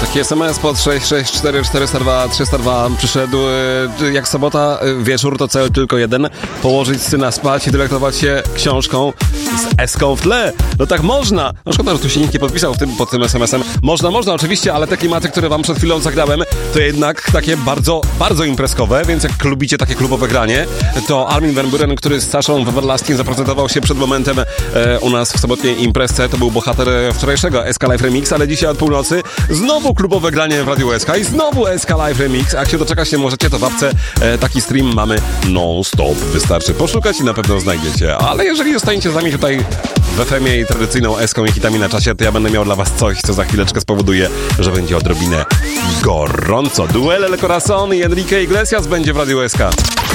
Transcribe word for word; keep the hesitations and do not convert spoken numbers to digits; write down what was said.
Taki es em es pod sześć sześć cztery czterysta dwa trzysta dwa przyszedł e, jak sobota, e, wieczór to cel tylko jeden. Położyć syna spać i delektować się książką z eską w tle. No tak można. No szkoda, że tu się nikt nie podpisał w tym, pod tym es em esem. Można, można oczywiście, ale te klimaty, które wam przed chwilą zagrałem, to jednak takie bardzo, bardzo imprezkowe, więc jak lubicie takie klubowe granie, to Armin van Buuren, który z Saszą w Everlasting zaprezentował się przed momentem e, u nas w sobotniej imprezce, to był bohater wczorajszego es ka Live Remix, ale dzisiaj od północy znowu klubowe granie w Radiu S K i znowu es ka Live Remix. Jak się doczekać nie możecie, to w apce e, taki stream mamy non-stop. Wystarczy poszukać i na pewno znajdziecie. Ale jeżeli zostaniecie z nami tutaj w ef emie i tradycyjną eską i hitami na czasie, to ja będę miał dla was coś, co za chwileczkę spowoduje, że będzie odrobinę gorąco. Duel El Corazon i Enrique Iglesias będzie w Radiu S K.